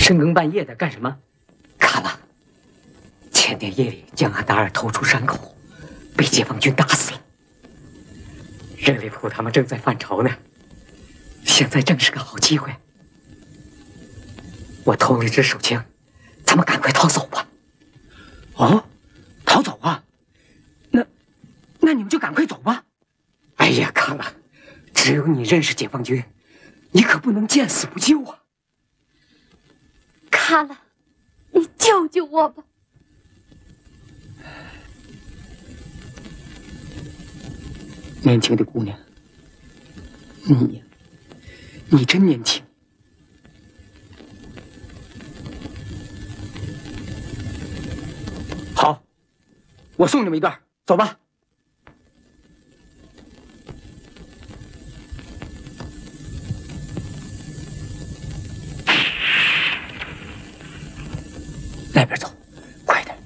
深更半夜的干什么？卡了。前天夜里将阿达尔投出山口，被解放军打死了。热利普他们正在犯愁呢，现在正是个好机会。我偷了一支手枪，咱们赶快逃走吧。 哦，逃走啊？那你们就赶快走吧。 哎呀，卡了，只有你认识解放军，你可不能见死不救啊！ 卡了，你救救我吧！ 年轻的姑娘，你真年轻。 好，我送你们一段，走吧。 那边走。